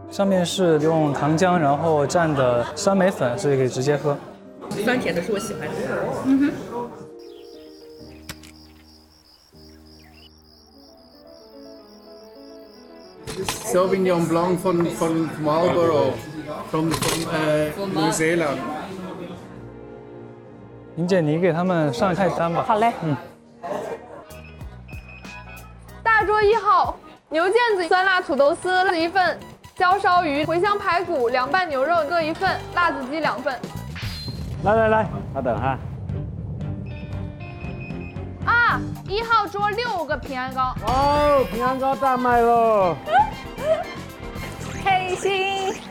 上面是用糖浆然后蘸的酸梅粉，所以可以直接喝。 酸甜的是我喜欢的。 Sauvignon Blanc von Marlborough, from New Zealand. 莹姐，你给他们上菜单吧。 好嘞。 大桌1号，牛腱子、酸辣土豆丝1份，焦烧鱼、茴香排骨、凉拌牛肉各1份，辣子鸡2份。 来，稍等哈。 啊，1号桌6个平安糕。 哦，平安糕大卖喽！ 开心。